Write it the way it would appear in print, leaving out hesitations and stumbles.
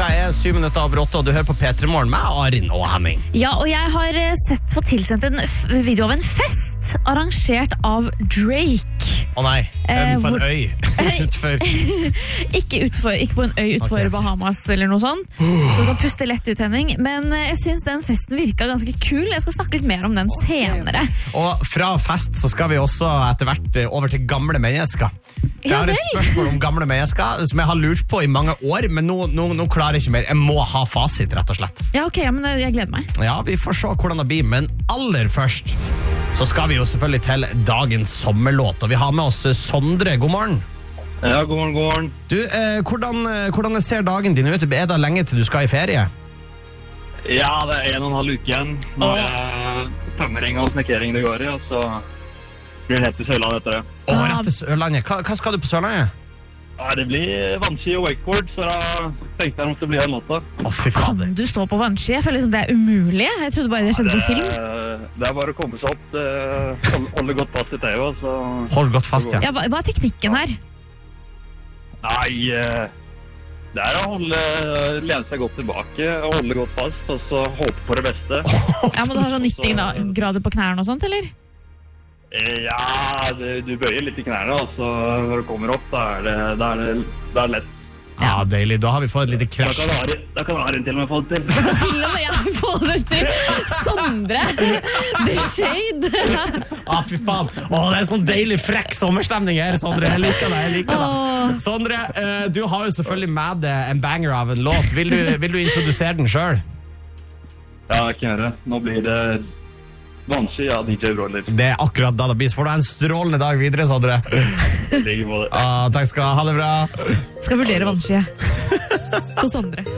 er 7:07, og du hører på P3 Morgen med Arin og Henning. Ja, og jeg har fått tilsendt en video av en fest arrangert av Drake. Å nei, på en øy utfor. Ikke på en øy utfor Bahamas eller noe sånt. Så du kan puste lett ut, Henning. Men jeg synes den festen virket ganske kul. Jeg skal snakke litt mer om den senere. Og fra fest så skal vi også etter hvert over til gamle mennesker. Jeg har et spørsmål om gamle mennesker som jeg har lurt på i mange år, men nå klarer jeg ikke mer. Jeg må ha fasit, rett og slett. Ja, ok, men jeg gleder meg. Ja, vi får se hvordan det blir, men aller først så skal vi jo selvfølgelig til dagens sommerlåt, og vi har med oss Sondre. God morgen. Ja, god morgen, god morgen. Du, hvordan ser dagen din ut? Er det lenge til du skal i ferie? Ja, det er 1,5 uke igjen. Nå er jeg tømmering og snekkering det går i, og så blir det helt til Sørlandet etter det. Rett til Sørlandet. Hva skal du på Sørlandet? Ja, det blir vannski og wakeboard, så da tenkte jeg om det blir en låt da. Fy faen. Kan du stå på vannski? Jeg føler liksom det er umulig. Jeg trodde bare det skjedde på film. Det er bare å komme seg opp, holde godt fast i tøyet, så... Hold godt fast, ja. Ja, hva er teknikken her? Nei, det er å lene seg godt tilbake og holde godt fast, og så håpe på det beste. Ja, må du ha sånn 90 grader på knærne og sånt, eller? Ja, du bøyer litt i knærne, og så når du kommer opp, da er det lett. Ja, deilig. Da har vi fått et lite krasj. Da kan Arin til og med få det til. Til og med jeg får det til. Sondre, The Shade. Fy faen. Det er en sånn deilig frekk sommerstemning her, Sondre. Jeg liker det. Sondre, du har jo selvfølgelig med deg en banger av en låt. Vil du introdusere den selv? Ja, jeg kan gjøre. Nå blir det vannski av DJ Broiler. Det er akkurat da det blir. Får du en strålende dag videre, Sondre. Ligger på det. Takk skal du ha. Ha det bra. Skal vurdere vannski på Sondre.